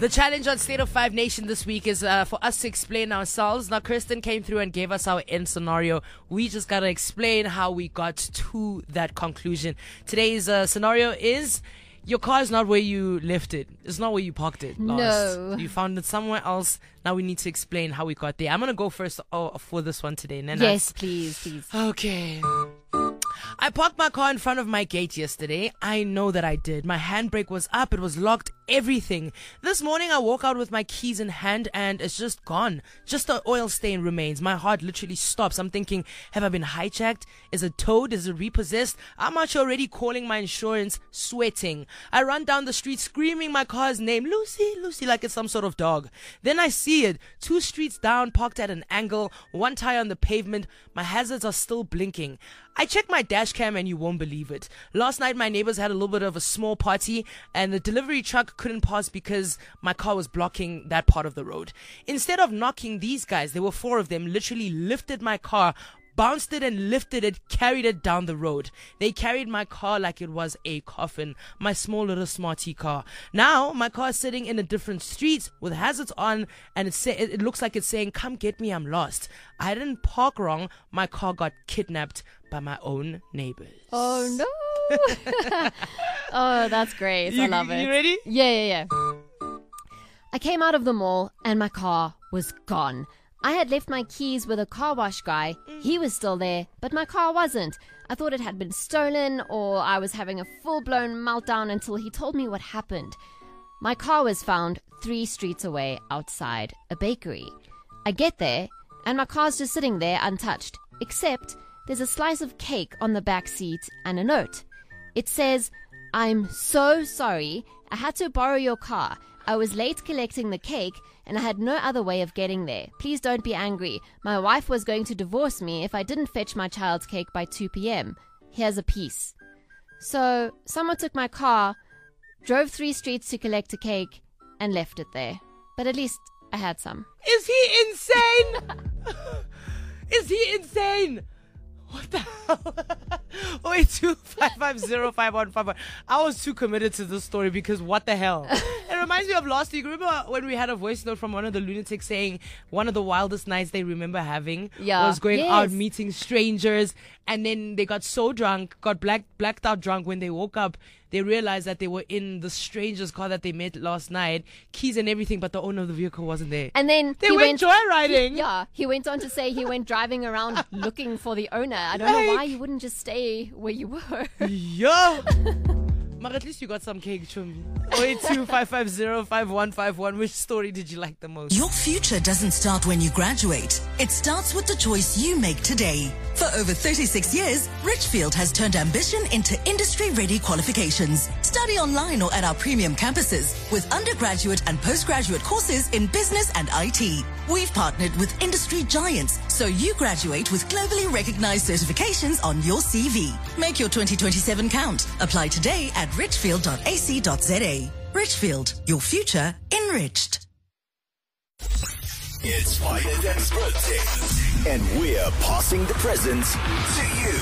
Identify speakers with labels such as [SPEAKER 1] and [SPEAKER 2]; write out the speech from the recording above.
[SPEAKER 1] The challenge on State of Five Nation this week is for us to explain ourselves. Now, Kristen came through and gave us our end scenario. We just got to explain how we got to that conclusion. Today's scenario is your car is not where you left it. It's not where you parked it last.
[SPEAKER 2] No.
[SPEAKER 1] You found it somewhere else. Now we need to explain how we got there. I'm going to go first for this one today. Nana.
[SPEAKER 2] Yes, please.
[SPEAKER 1] Okay. I parked my car in front of my gate yesterday. I know that I did. My handbrake was up. It was locked. Everything. This morning I woke out with my keys in hand and it's just gone. Just the oil stain remains. My heart literally stops. I'm thinking, have I been hijacked? Is it towed? Is it repossessed? I'm actually already calling my insurance, sweating. I run down the street screaming my car's name, Lucy, Lucy, like it's some sort of dog. Then I see it. 2 streets down, parked at an angle, 1 tire on the pavement. My hazards are still blinking. I checked my dash cam and you won't believe it. Last night my neighbors had a little bit of a small party and the delivery truck couldn't pass because my car was blocking that part of the road. Instead of knocking these guys, there were 4 of them, literally lifted my car, bounced it and lifted it, carried it down the road. They carried my car like it was a coffin, my small little smarty car. Now, my car is sitting in a different street with hazards on and it looks like it's saying, come get me, I'm lost. I didn't park wrong. My car got kidnapped by my own neighbors.
[SPEAKER 2] Oh, no. Oh, that's great. I love it.
[SPEAKER 1] You ready?
[SPEAKER 2] Yeah. I came out of the mall and my car was gone. I had left my keys with a car wash guy. He was still there, but my car wasn't. I thought it had been stolen or I was having a full-blown meltdown until he told me what happened. My car was found 3 streets away outside a bakery. I get there and my car's just sitting there untouched, except there's a slice of cake on the back seat and a note. It says, "I'm so sorry. I had to borrow your car. I was late collecting the cake and I had no other way of getting there. Please don't be angry. My wife was going to divorce me if I didn't fetch my child's cake by 2 p.m. Here's a piece." So someone took my car, drove 3 streets to collect a cake and left it there. But at least I had some.
[SPEAKER 1] Is he insane? Is he insane? What the hell? 082-550-5151. I was too committed to this story because what the hell? It reminds me of last week. Remember when we had a voice note from one of the lunatics saying one of the wildest nights they remember having was going out meeting strangers, and then they got so drunk, got blacked out drunk. When they woke up, they realized that they were in the stranger's car that they met last night, keys and everything, but the owner of the vehicle wasn't there.
[SPEAKER 2] And then
[SPEAKER 1] they went joyriding.
[SPEAKER 2] He went on to say he went driving around looking for the owner. I don't know why you wouldn't just stay where you were.
[SPEAKER 1] Yo! But at least you got some cake, Chumbi. 082-550-5151. Which story did you like the most?
[SPEAKER 3] Your future doesn't start when you graduate. It starts with the choice you make today. For over 36 years, Richfield has turned ambition into industry-ready qualifications. Study online or at our premium campuses with undergraduate and postgraduate courses in business and IT. We've partnered with industry giants, so you graduate with globally recognized certifications on your CV. Make your 2027 count. Apply today at richfield.ac.za. Richfield, your future enriched.
[SPEAKER 4] It's Finance Birthday, and we're passing the presents to you.